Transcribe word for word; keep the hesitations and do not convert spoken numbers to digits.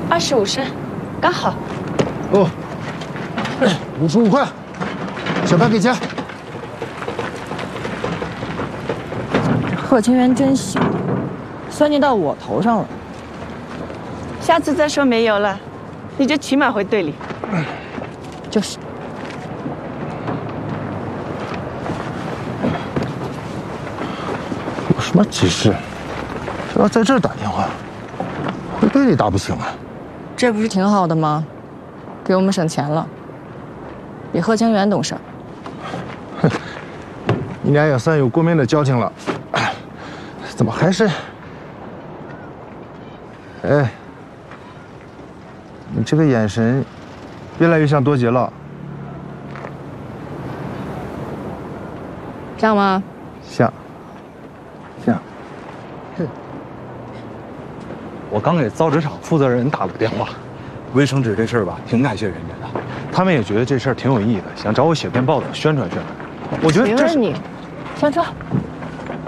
二十五升，刚好。 哦，五十五块，小白给钱。 贺清源真行，算计到我头上了。 下次再说没油了，你就骑马回队里。 就是。 有什么急事？这要在这儿打电话，回队里打不行啊。 这不是挺好的吗？给我们省钱了，比贺清源懂事。 哼，你俩也算有过面的交情了，怎么还是？哎，你这个眼神越来越像多杰了。 像吗？ 像。像。 哼。我刚给造纸厂负责人打了个电话，卫生纸这事儿吧，挺感谢人家的。他们也觉得这事儿挺有意义的，想找我写篇报道宣传宣传。我觉得这是谁问你？上车。